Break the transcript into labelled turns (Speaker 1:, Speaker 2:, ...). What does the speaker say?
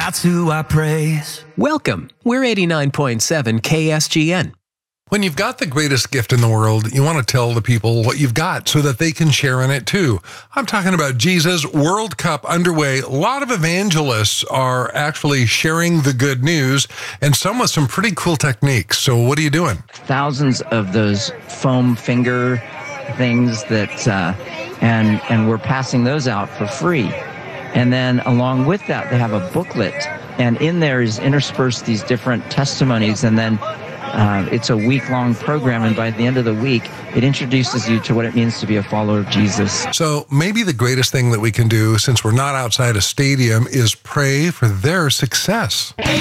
Speaker 1: That's who I praise.
Speaker 2: Welcome. We're 89.7 KSGN.
Speaker 3: When you've got the greatest gift in the world, you want to tell the people what you've got so that they can share in it too. I'm talking about Jesus World Cup underway. A lot of evangelists are actually sharing the good news, and some with some pretty cool techniques. So what are you doing?
Speaker 4: Thousands of those foam finger things that, and we're passing those out for free. And then along with that, they have a booklet, and in there is interspersed these different testimonies, and then it's a week-long program, and by the end of the week, it introduces you to what it means to be a follower of Jesus.
Speaker 3: So maybe the greatest thing that we can do, since we're not outside a stadium, is pray for their success.